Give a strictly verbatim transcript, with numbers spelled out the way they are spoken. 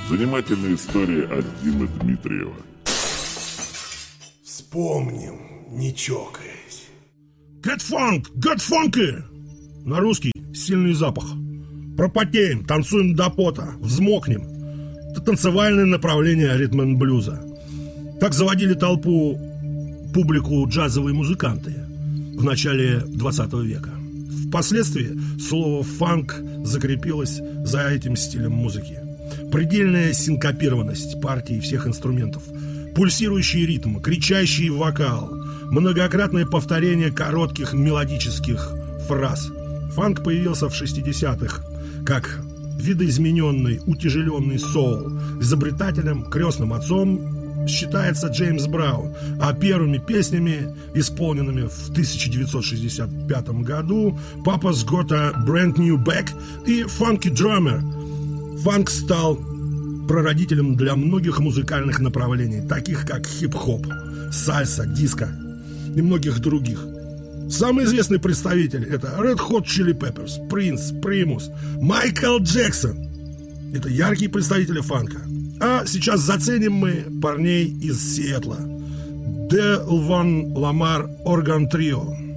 Занимательная история от Димы Дмитриева. Вспомним, не чокаясь. Get funk, get funky. На русский сильный запах. Пропотеем, танцуем до пота, взмокнем. Это танцевальное направление ритм-н-блюза. Так заводили толпу, публику джазовые музыканты в начале двадцатого века. Впоследствии слово «фанк» закрепилось за этим стилем музыки. Предельная синкопированность партий всех инструментов, пульсирующий ритм, кричащий вокал, многократное повторение коротких мелодических фраз. Фанк появился в шестидесятых как видоизмененный, утяжеленный соул. Изобретателем, крестным отцом считается Джеймс Браун, а первыми песнями, исполненными в тысяча девятьсот шестьдесят пятом году, Papa's Got a Brand New Back и Funky Drummer. Фанк стал прародителем для многих музыкальных направлений, таких как хип-хоп, сальса, диско и многих других. Самый известный представитель — это Red Hot Chili Peppers, Принс, Примус, Майкл Джексон. Это яркие представители фанка. А сейчас заценим мы парней из Сиэтла. Делвон Ламар Орган Трио.